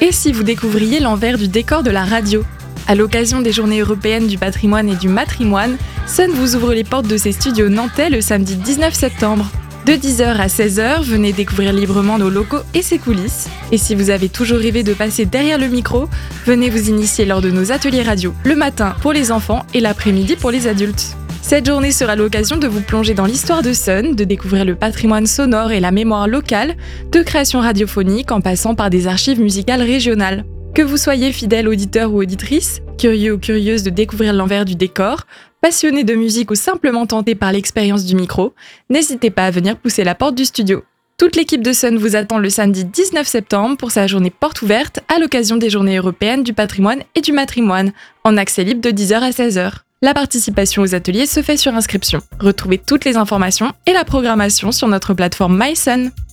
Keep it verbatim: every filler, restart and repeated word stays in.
Et si vous découvriez l'envers du décor de la radio ? À l'occasion des Journées européennes du patrimoine et du matrimoine, Sun vous ouvre les portes de ses studios nantais le samedi dix-neuf septembre. De dix heures à seize heures, venez découvrir librement nos locaux et ses coulisses. Et si vous avez toujours rêvé de passer derrière le micro, venez vous initier lors de nos ateliers radio, le matin pour les enfants et l'après-midi pour les adultes. Cette journée sera l'occasion de vous plonger dans l'histoire de Sun, de découvrir le patrimoine sonore et la mémoire locale, de créations radiophoniques en passant par des archives musicales régionales. Que vous soyez fidèle auditeur ou auditrice, curieux ou curieuse de découvrir l'envers du décor, passionné de musique ou simplement tenté par l'expérience du micro, n'hésitez pas à venir pousser la porte du studio. Toute l'équipe de Sun vous attend le samedi dix-neuf septembre pour sa journée porte ouverte à l'occasion des Journées européennes du patrimoine et du matrimoine, en accès libre de dix heures à seize heures. La participation aux ateliers se fait sur inscription. Retrouvez toutes les informations et la programmation sur notre plateforme MySun.